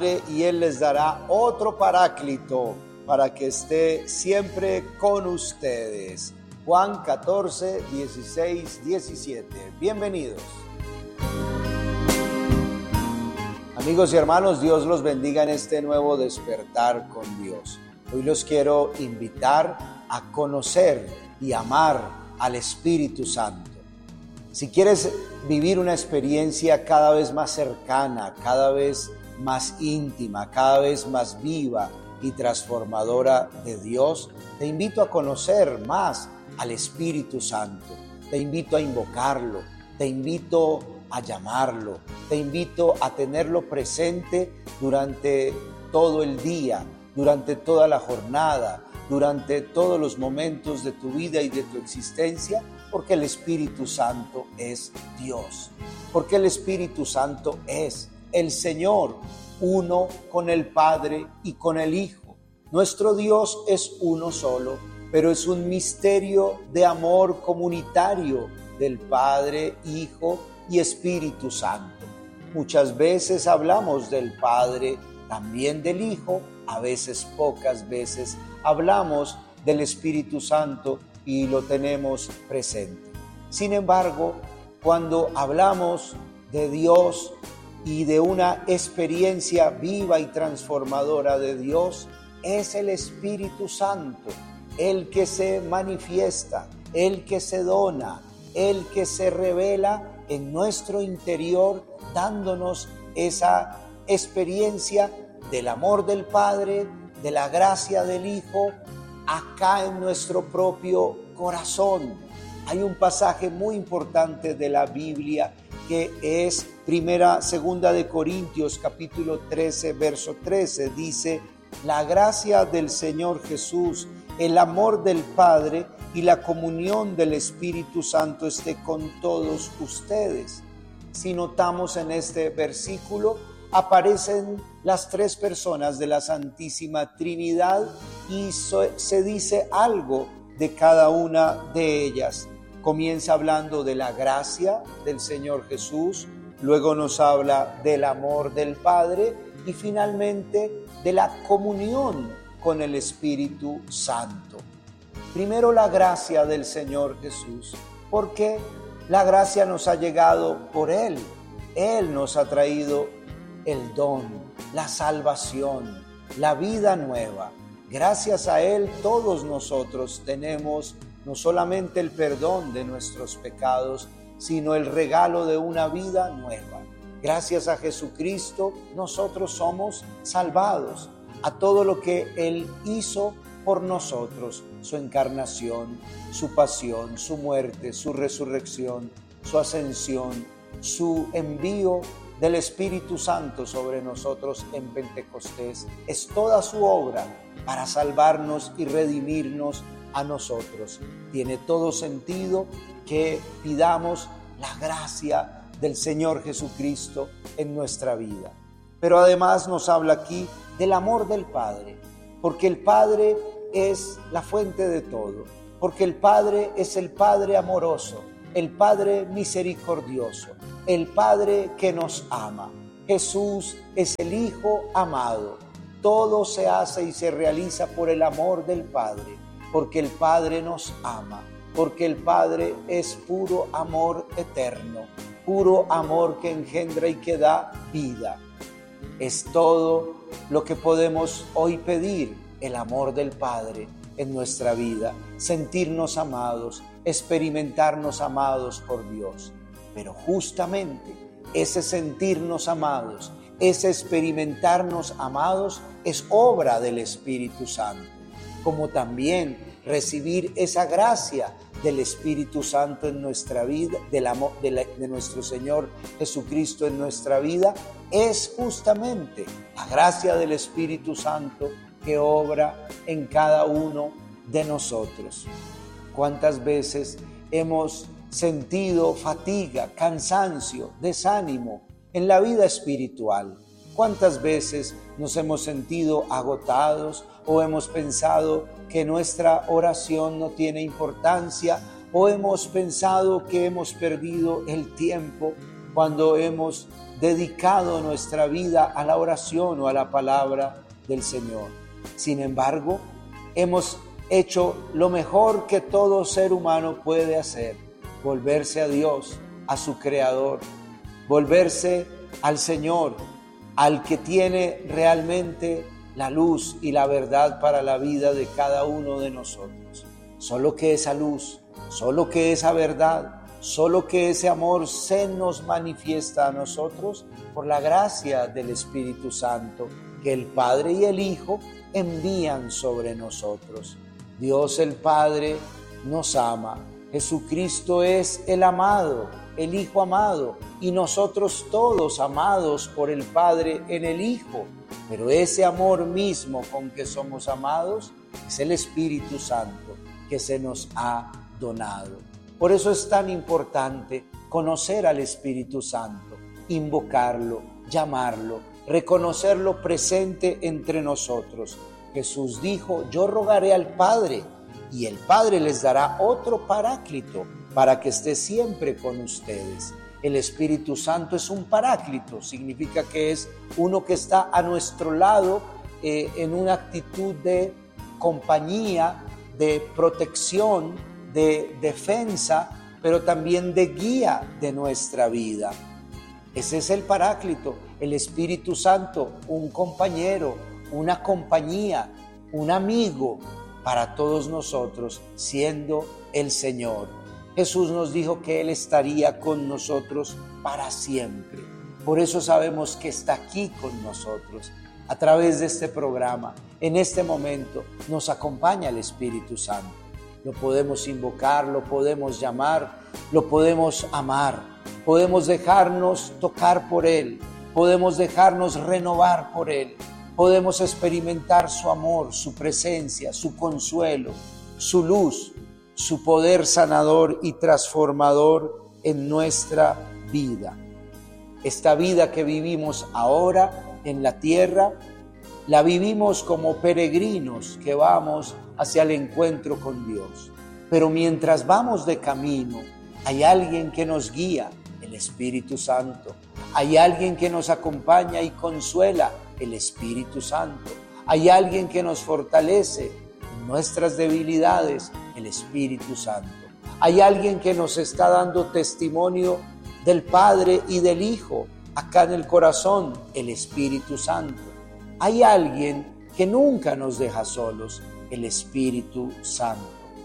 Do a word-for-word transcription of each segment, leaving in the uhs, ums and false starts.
y Él les dará otro Paráclito para que esté siempre con ustedes. Juan catorce, dieciséis, diecisiete. Bienvenidos. Amigos y hermanos, Dios los bendiga en este nuevo despertar con Dios. Hoy los quiero invitar a conocer y amar al Espíritu Santo. Si quieres vivir una experiencia cada vez más cercana, cada vez más íntima, cada vez más viva y transformadora de Dios, te invito a conocer más al Espíritu Santo. Te invito a invocarlo, te invito a llamarlo, te invito a tenerlo presente durante todo el día, durante toda la jornada, durante todos los momentos de tu vida y de tu existencia, porque el Espíritu Santo es Dios, porque el Espíritu Santo es el Señor, uno con el Padre y con el Hijo. Nuestro Dios es uno solo, pero es un misterio de amor comunitario del Padre, Hijo y Espíritu Santo. Muchas veces hablamos del Padre, también del Hijo, a veces, pocas veces, hablamos del Espíritu Santo y lo tenemos presente. Sin embargo, cuando hablamos de Dios y de una experiencia viva y transformadora de Dios, es el Espíritu Santo, el que se manifiesta, el que se dona, el que se revela en nuestro interior, dándonos esa experiencia del amor del Padre, de la gracia del Hijo, acá en nuestro propio corazón. Hay un pasaje muy importante de la Biblia que es primera, segunda de Corintios, capítulo trece, verso trece, dice: la gracia del Señor Jesús, el amor del Padre y la comunión del Espíritu Santo esté con todos ustedes. Si notamos en este versículo, aparecen las tres personas de la Santísima Trinidad y so, se dice algo de cada una de ellas. Comienza hablando de la gracia del Señor Jesús, luego nos habla del amor del Padre y finalmente de la comunión con el Espíritu Santo. Primero, la gracia del Señor Jesús, porque la gracia nos ha llegado por Él. Él nos ha traído el don, la salvación, la vida nueva. Gracias a Él todos nosotros tenemos no solamente el perdón de nuestros pecados, sino el regalo de una vida nueva. Gracias a Jesucristo nosotros somos salvados. A todo lo que Él hizo por nosotros, su encarnación, su pasión, su muerte, su resurrección, su ascensión, su envío del Espíritu Santo sobre nosotros en Pentecostés, es toda su obra para salvarnos y redimirnos a nosotros. Tiene todo sentido que pidamos la gracia del Señor Jesucristo en nuestra vida. Pero además nos habla aquí del amor del Padre, porque el Padre es la fuente de todo, porque el Padre es el Padre amoroso, el Padre misericordioso, el Padre que nos ama. Jesús es el Hijo amado. Todo se hace y se realiza por el amor del Padre, porque el Padre nos ama, porque el Padre es puro amor eterno, puro amor que engendra y que da vida. Es todo lo que podemos hoy pedir, el amor del Padre en nuestra vida, sentirnos amados, experimentarnos amados por Dios. Pero justamente ese sentirnos amados, ese experimentarnos amados es obra del Espíritu Santo, como también recibir esa gracia del Espíritu Santo en nuestra vida, del amor de, la, de nuestro Señor Jesucristo en nuestra vida, es justamente la gracia del Espíritu Santo que obra en cada uno de nosotros. ¿Cuántas veces hemos sentido fatiga, cansancio, desánimo en la vida espiritual? ¿Cuántas veces nos hemos sentido agotados o hemos pensado que nuestra oración no tiene importancia o hemos pensado que hemos perdido el tiempo cuando hemos dedicado nuestra vida a la oración o a la palabra del Señor. Sin embargo, hemos hecho lo mejor que todo ser humano puede hacer: volverse a Dios, a su Creador, volverse al Señor, al que tiene realmente la luz y la verdad para la vida de cada uno de nosotros. Solo que esa luz, solo que esa verdad, solo que ese amor se nos manifiesta a nosotros por la gracia del Espíritu Santo que el Padre y el Hijo envían sobre nosotros. Dios el Padre nos ama. Jesucristo es el amado, el Hijo amado, y nosotros todos amados por el Padre en el Hijo. Pero ese amor mismo con que somos amados es el Espíritu Santo que se nos ha donado. Por eso es tan importante conocer al Espíritu Santo, invocarlo, llamarlo, reconocerlo presente entre nosotros. Jesús dijo: yo rogaré al Padre y el Padre les dará otro paráclito para que esté siempre con ustedes. El Espíritu Santo es un paráclito, significa que es uno que está a nuestro lado eh, en una actitud de compañía, de protección, de defensa, pero también de guía de nuestra vida. Ese es el paráclito, el Espíritu Santo, un compañero, una compañía, un amigo para todos nosotros, siendo el Señor. Jesús nos dijo que Él estaría con nosotros para siempre. Por eso sabemos que está aquí con nosotros. A través de este programa, en este momento, nos acompaña el Espíritu Santo. Lo podemos invocar, lo podemos llamar, lo podemos amar, podemos dejarnos tocar por Él, podemos dejarnos renovar por Él, podemos experimentar su amor, su presencia, su consuelo, su luz, su poder sanador y transformador en nuestra vida. Esta vida que vivimos ahora en la tierra, la vivimos como peregrinos que vamos hacia el encuentro con Dios. Pero mientras vamos de camino, hay alguien que nos guía, el Espíritu Santo. Hay alguien que nos acompaña y consuela, el Espíritu Santo. Hay alguien que nos fortalece en nuestras debilidades, el Espíritu Santo. Hay alguien que nos está dando testimonio del Padre y del Hijo acá en el corazón, el Espíritu Santo. Hay alguien que nunca nos deja solos, el Espíritu Santo.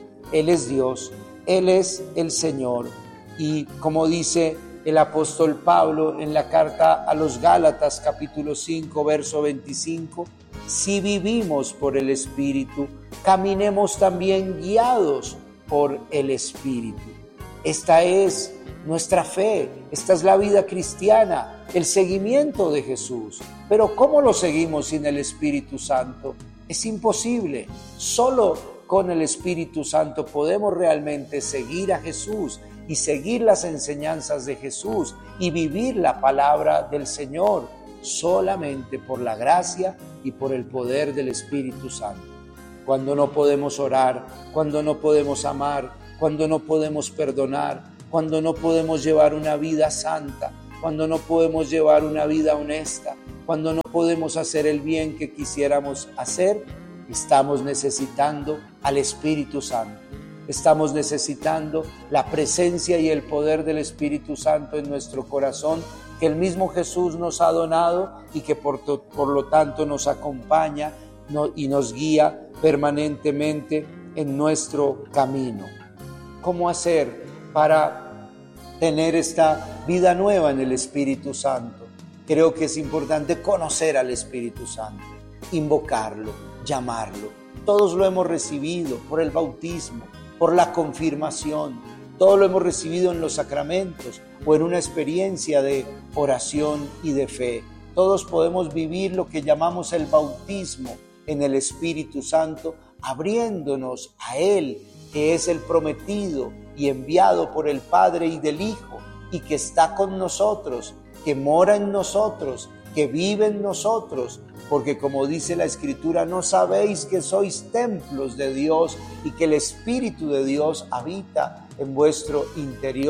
Él es Dios, Él es el Señor. Y como dice el apóstol Pablo en la carta a los Gálatas, capítulo cinco, verso veinticinco, si vivimos por el Espíritu, caminemos también guiados por el Espíritu. Esta es nuestra fe, esta es la vida cristiana, el seguimiento de Jesús. Pero ¿cómo lo seguimos sin el Espíritu Santo? Es imposible. Solo con el Espíritu Santo podemos realmente seguir a Jesús y seguir las enseñanzas de Jesús y vivir la palabra del Señor, solamente por la gracia y por el poder del Espíritu Santo. Cuando no podemos orar, cuando no podemos amar, cuando no podemos perdonar, cuando no podemos llevar una vida santa, cuando no podemos llevar una vida honesta, cuando no podemos hacer el bien que quisiéramos hacer, estamos necesitando al Espíritu Santo. Estamos necesitando la presencia y el poder del Espíritu Santo en nuestro corazón, que el mismo Jesús nos ha donado y que por, to, por lo tanto nos acompaña no, y nos guía permanentemente en nuestro camino. ¿Cómo hacer para tener esta vida nueva en el Espíritu Santo? Creo que es importante conocer al Espíritu Santo, invocarlo, llamarlo. Todos lo hemos recibido por el bautismo, por la confirmación. Todo lo hemos recibido en los sacramentos o en una experiencia de oración y de fe. Todos podemos vivir lo que llamamos el bautismo en el Espíritu Santo, abriéndonos a Él, que es el prometido y enviado por el Padre y del Hijo, y que está con nosotros, que mora en nosotros, que vive en nosotros, porque como dice la Escritura, ¿no sabéis que sois templos de Dios y que el Espíritu de Dios habita en vuestro interior?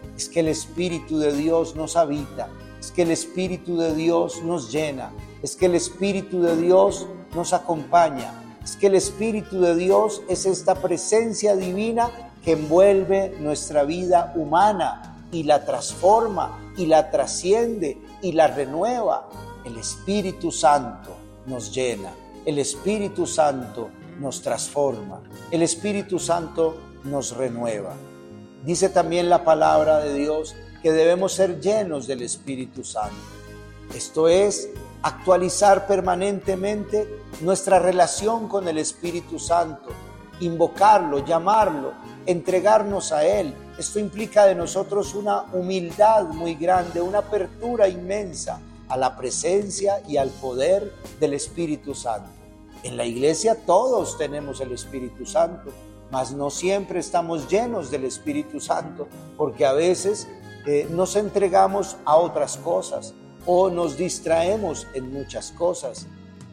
es que el Espíritu de Dios nos habita, es que el Espíritu de Dios nos llena, es que el Espíritu de Dios nos acompaña, es que el Espíritu de Dios es esta presencia divina que envuelve nuestra vida humana y la transforma y la trasciende y la renueva. El Espíritu Santo nos llena, el Espíritu Santo nos transforma, el Espíritu Santo nos renueva. Dice también la palabra de Dios que debemos ser llenos del Espíritu Santo. Esto es actualizar permanentemente nuestra relación con el Espíritu Santo, invocarlo, llamarlo, entregarnos a Él. Esto implica de nosotros una humildad muy grande, una apertura inmensa a la presencia y al poder del Espíritu Santo. En la iglesia todos tenemos el Espíritu Santo, mas no siempre estamos llenos del Espíritu Santo, porque a veces eh, nos entregamos a otras cosas o nos distraemos en muchas cosas.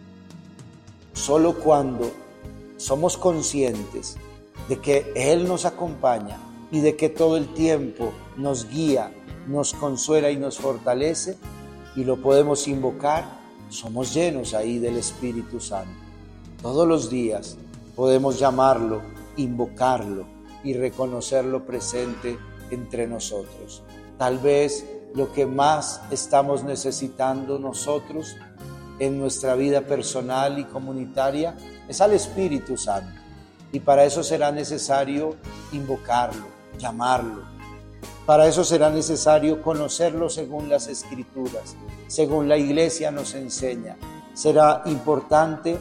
Solo cuando somos conscientes de que Él nos acompaña y de que todo el tiempo nos guía, nos consuela y nos fortalece, y lo podemos invocar, somos llenos ahí del Espíritu Santo. Todos los días podemos llamarlo, invocarlo y reconocerlo presente entre nosotros. Tal vez lo que más estamos necesitando nosotros en nuestra vida personal y comunitaria es al Espíritu Santo. Y para eso será necesario invocarlo, llamarlo. Para eso será necesario conocerlo según las Escrituras, según la Iglesia nos enseña. Será importante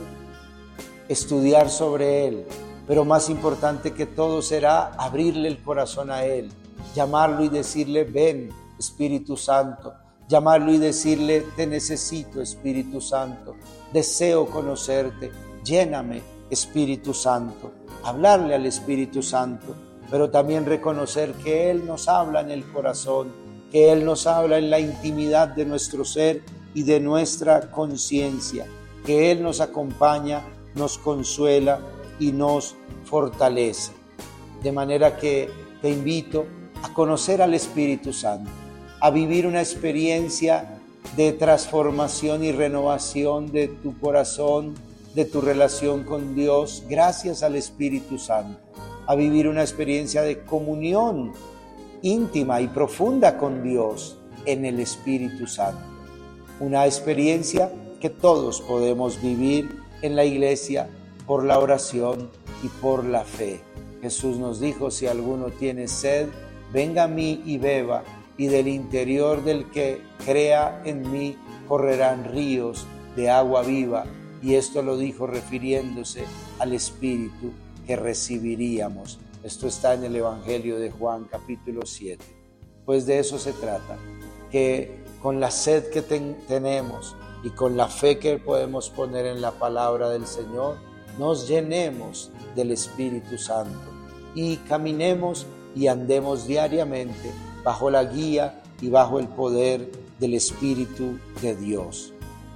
estudiar sobre Él, pero más importante que todo será abrirle el corazón a Él, llamarlo y decirle: ven, Espíritu Santo, llamarlo y decirle: te necesito, Espíritu Santo, deseo conocerte, lléname, Espíritu Santo. Hablarle al Espíritu Santo, pero también reconocer que Él nos habla en el corazón, que Él nos habla en la intimidad de nuestro ser y de nuestra conciencia, que Él nos acompaña, nos consuela y nos fortalece. De manera que te invito a conocer al Espíritu Santo, a vivir una experiencia de transformación y renovación de tu corazón, de tu relación con Dios, gracias al Espíritu Santo, a vivir una experiencia de comunión íntima y profunda con Dios en el Espíritu Santo. Una experiencia que todos podemos vivir en la iglesia por la oración y por la fe. Jesús nos dijo: si alguno tiene sed, venga a mí y beba, y del interior del que crea en mí correrán ríos de agua viva. Y esto lo dijo refiriéndose al Espíritu que recibiríamos. Esto está en el Evangelio de Juan capítulo siete. Pues de eso se trata, que con la sed que ten, tenemos y con la fe que podemos poner en la palabra del Señor, nos llenemos del Espíritu Santo y caminemos y andemos diariamente bajo la guía y bajo el poder del Espíritu de Dios.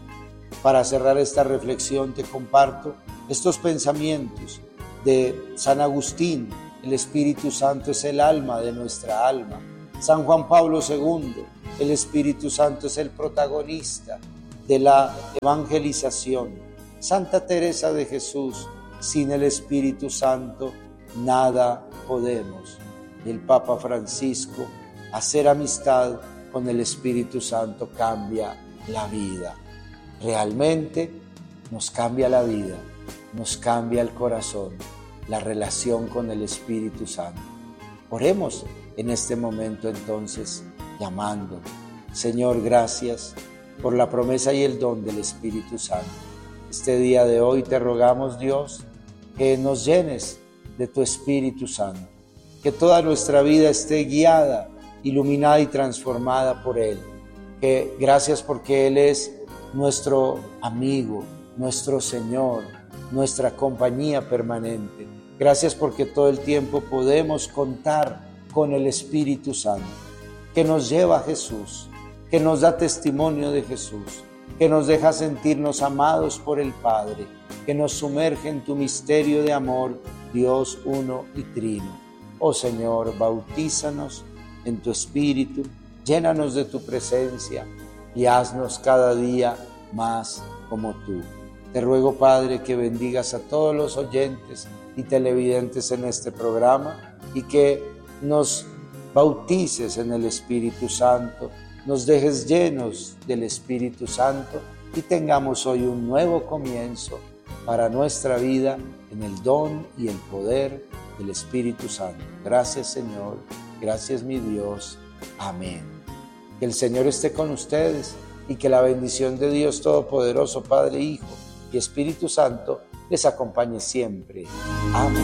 Para cerrar esta reflexión te comparto estos pensamientos de San Agustín: el Espíritu Santo es el alma de nuestra alma. San Juan Pablo segundo: el Espíritu Santo es el protagonista de la evangelización. Santa Teresa de Jesús: sin el Espíritu Santo nada podemos. El Papa Francisco: hacer amistad con el Espíritu Santo cambia la vida. Realmente nos cambia la vida, nos cambia el corazón, la relación con el Espíritu Santo. Oremos en este momento entonces, llamando: Señor, gracias por la promesa y el don del Espíritu Santo. Este día de hoy te rogamos, Dios, que nos llenes de tu Espíritu Santo, que toda nuestra vida esté guiada, iluminada y transformada por Él. Que gracias porque Él es nuestro amigo, nuestro Señor, nuestra compañía permanente. Gracias porque todo el tiempo podemos contar con el Espíritu Santo, que nos lleva a Jesús, que nos da testimonio de Jesús, que nos deja sentirnos amados por el Padre, que nos sumerge en tu misterio de amor, Dios uno y trino. Oh Señor, bautízanos en tu espíritu, llénanos de tu presencia y haznos cada día más como tú. Te ruego, Padre, que bendigas a todos los oyentes y televidentes en este programa y que nos bautices en el Espíritu Santo, nos dejes llenos del Espíritu Santo y tengamos hoy un nuevo comienzo para nuestra vida en el don y el poder del Espíritu Santo. Gracias, Señor. Gracias, mi Dios. Amén. Que el Señor esté con ustedes y que la bendición de Dios Todopoderoso, Padre, Hijo y Espíritu Santo les acompañe siempre. Amén.